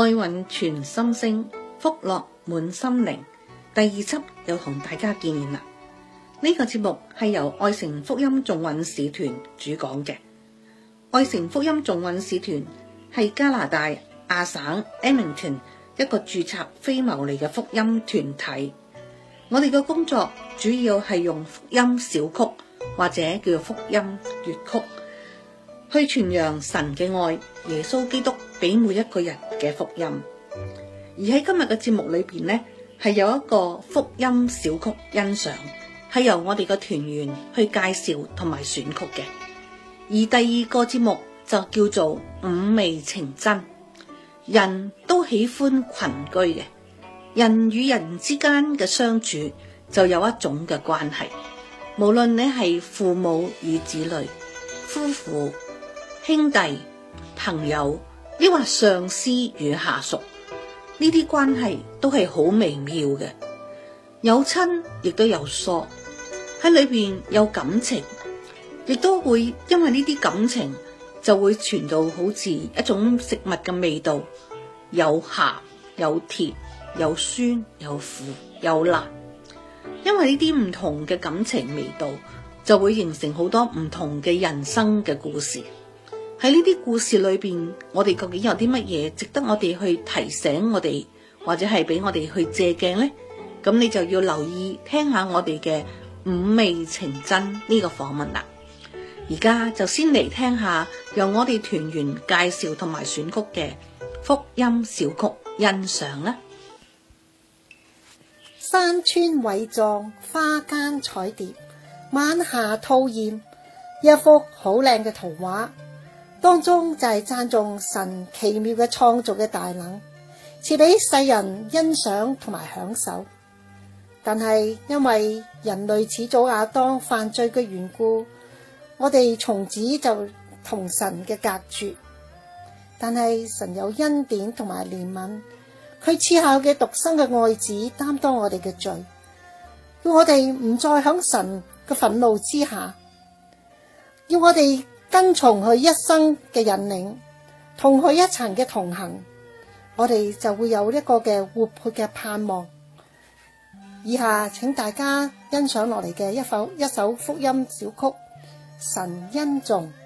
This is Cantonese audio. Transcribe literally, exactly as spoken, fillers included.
愛運全心聲，福樂滿心靈。第二輯又同大家見面啦。呢、這個節目係由愛城福音眾運使團主講嘅。愛城福音眾運使團係加拿大亞省 Edmonton 一個註冊非牟利嘅福音團體。我哋嘅工作主要係用福音小曲或者叫做福音粵曲，去傳揚神嘅愛，耶穌基督俾每一個人嘅福音。而喺今日嘅節目裏邊呢，係有一個福音小曲欣賞，係由我哋嘅團員去介紹同埋選曲嘅。而第二個節目就叫做五味情真。人都喜歡群居嘅，人與人之間嘅相處就有一種嘅關係，無論你係父母與子女、夫婦、兄弟、朋友，抑或上司與下屬，呢啲關係都係好微妙嘅，有親亦都有疏，喺裏邊有感情，亦都會因為呢啲感情就會傳到好似一種食物嘅味道，有鹹有甜有酸有苦有辣，因為呢啲唔同嘅感情味道就會形成好多唔同嘅人生嘅故事。喺呢啲故事裏邊，我哋究竟有啲乜嘢值得我哋去提醒我哋，或者係俾我哋去借鏡呢？咁你就要留意聽下我哋嘅五味情真呢個訪問啦。而家就先嚟聽下由我哋團員介紹同埋選曲嘅福音小曲欣賞啦。 山川偉壯，花間彩蝶，晚霞吐豔，一幅好靚嘅圖畫。當中就係讚頌神奇妙嘅創造嘅大能，賜俾世人欣賞同埋享受。但係因為人類始祖亞當犯罪嘅緣故，我哋從此就同神嘅隔絕。但係神有恩典同埋憐憫，佢賜下嘅獨生嘅愛子擔當我哋嘅罪，要我哋唔再響神嘅憤怒之下，要我哋跟從佢一生嘅引領，同佢一齊嘅同行，我哋就會有一個嘅活潑嘅盼望。以下請大家欣賞落嚟嘅一首一首福音小曲《神恩頌》。